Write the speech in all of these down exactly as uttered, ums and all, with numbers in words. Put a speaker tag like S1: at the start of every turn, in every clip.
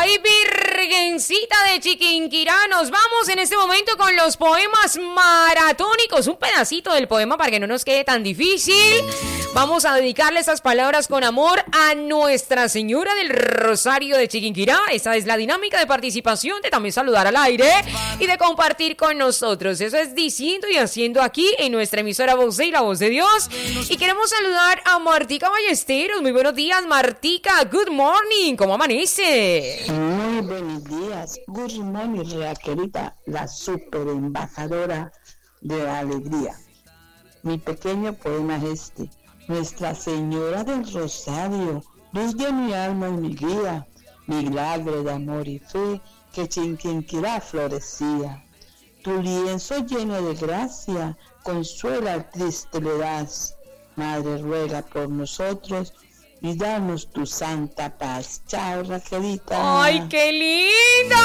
S1: Ay, Virgencita de Chiquinquirá, nos vamos en este momento con los poemas maratónicos. Un pedacito del poema para que no nos quede tan difícil. Vamos a dedicarle esas palabras con amor a Nuestra Señora del Rosario de Chiquinquirá. Esa es la dinámica de participación, de también saludar al aire y de compartir con nosotros. Eso es diciendo y haciendo aquí en nuestra emisora Voz de y la Voz de Dios. Y queremos saludar a Martica Ballesteros. Muy buenos días, Martica. Good morning. ¿Cómo amanece?
S2: Muy buenos días. Good morning, Raquelita, la super embajadora de la alegría. Mi pequeño poema es este. Nuestra Señora del Rosario, luz de mi alma y mi guía, milagro de amor y fe, que Chiquinquirá florecía. Tu lienzo lleno de gracia, consuela al triste le das. Madre, ruega por nosotros y danos tu santa paz. Chao, Raquelita.
S1: ¡Ay, qué lindo!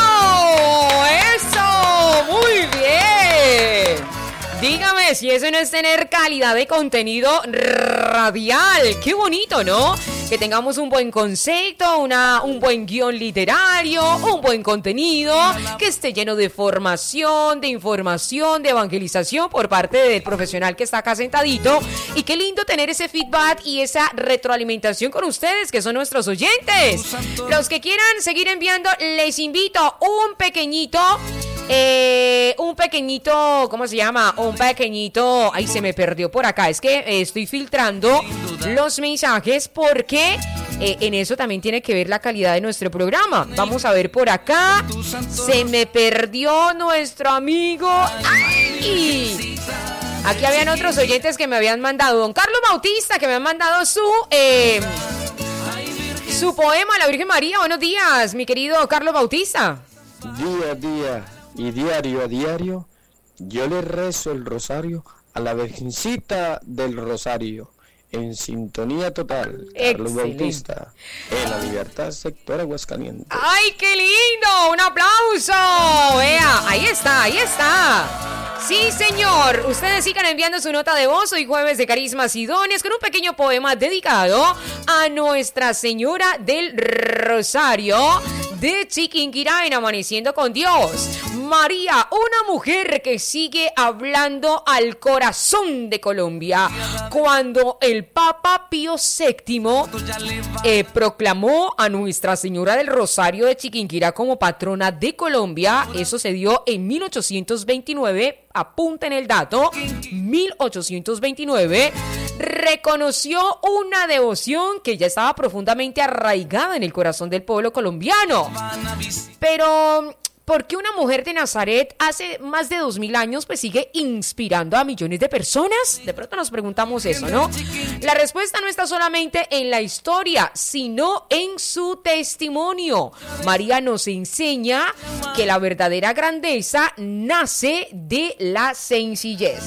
S1: ¡Eso! ¡Muy bien! Dígame si eso no es tener calidad de contenido radial. ¡Qué bonito!, ¿no? Que tengamos un buen concepto, una, un buen guión literario, un buen contenido, que esté lleno de formación, de información, de evangelización por parte del profesional que está acá sentadito. Y qué lindo tener ese feedback y esa retroalimentación con ustedes, que son nuestros oyentes. Los que quieran seguir enviando, les invito un pequeñito... Eh, un pequeñito, ¿cómo se llama? Un pequeñito, ay, se me perdió por acá. Es que eh, estoy filtrando los mensajes porque eh, en eso también tiene que ver la calidad de nuestro programa. Vamos a ver por acá. Se me perdió nuestro amigo. ¡Ay! Aquí habían otros oyentes que me habían mandado. Don Carlos Bautista, que me han mandado su... Eh, su poema a la Virgen María. Buenos días, mi querido Carlos Bautista.
S3: Día a día y diario a diario, yo le rezo el rosario a la Virgencita del Rosario, en sintonía total.
S1: Excelente.
S3: Carlos Bautista, en la Libertad, sector Aguascalientes.
S1: ¡Ay, qué lindo! ¡Un aplauso! Vea, ahí está, ahí está. Sí, señor. Ustedes sigan enviando su nota de voz hoy jueves de Carismas y Dones con un pequeño poema dedicado a Nuestra Señora del Rosario de Chiquinquirá en Amaneciendo con Dios. María, una mujer que sigue hablando al corazón de Colombia. Cuando el Papa Pío séptimo eh, proclamó a Nuestra Señora del Rosario de Chiquinquirá como patrona de Colombia, eso se dio en mil ochocientos veintinueve, apunten el dato, mil ochocientos veintinueve, reconoció una devoción que ya estaba profundamente arraigada en el corazón del pueblo colombiano. Pero... ¿por qué una mujer de Nazaret hace más de dos mil años pues sigue inspirando a millones de personas? De pronto nos preguntamos eso, ¿no? La respuesta no está solamente en la historia, sino en su testimonio. María nos enseña que la verdadera grandeza nace de la sencillez.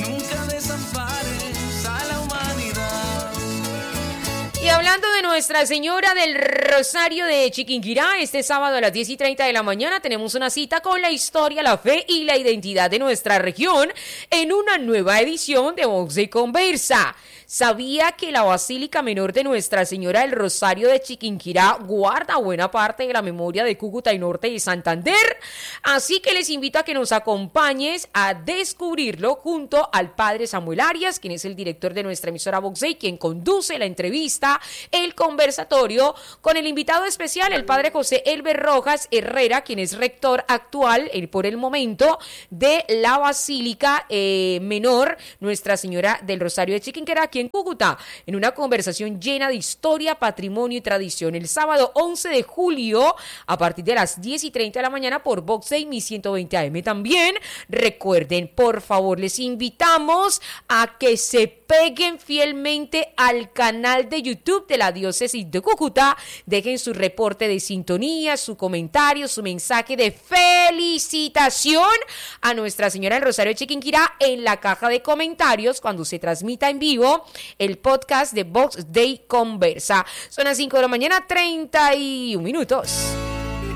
S1: Y hablando de Nuestra Señora del Rosario de Chiquinquirá, este sábado a las diez y treinta de la mañana tenemos una cita con la historia, la fe y la identidad de nuestra región en una nueva edición de Voz y Conversa. ¿Sabía que la Basílica Menor de Nuestra Señora del Rosario de Chiquinquirá guarda buena parte de la memoria de Cúcuta y Norte y Santander? Así que les invito a que nos acompañes a descubrirlo junto al padre Samuel Arias, quien es el director de nuestra emisora Vox y quien conduce la entrevista, el conversatorio, con el invitado especial, el padre José Elber Rojas Herrera, quien es rector actual eh, por el momento de la Basílica eh, Menor Nuestra Señora del Rosario de Chiquinquirá, aquí en Cúcuta, en una conversación llena de historia, patrimonio y tradición. El sábado once de julio, a partir de las diez y treinta de la mañana por Vox y mil ciento veinte A M. También recuerden, por favor, les invitamos a que se peguen fielmente al canal de YouTube de la Diócesis de Cúcuta, dejen su reporte de sintonía, su comentario, su mensaje de felicitación a Nuestra Señora del Rosario de Chiquinquirá en la caja de comentarios cuando se transmita en vivo el podcast de Vox Day Conversa. Son las cinco de la mañana, treinta y un minutos.